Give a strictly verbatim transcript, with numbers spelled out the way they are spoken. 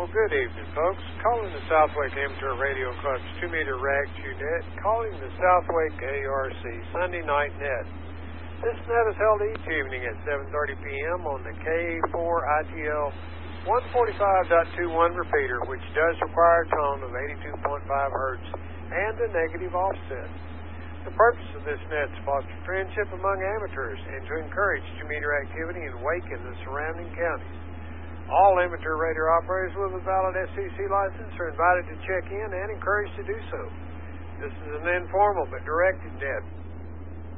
Well, good evening, folks. Calling the Southwick Amateur Radio Club's two-meter rag chew net, calling the Southwick A R C Sunday night net. This net is held each evening at seven thirty p.m. on the K four I T L one forty-five point two one repeater, which does require a tone of eighty-two point five hertz and a negative offset. The purpose of this net is to foster friendship among amateurs and to encourage two-meter activity in Wake and the surrounding counties. All amateur radio operators with a valid S C C license are invited to check in and encouraged to do so. This is an informal but directed net.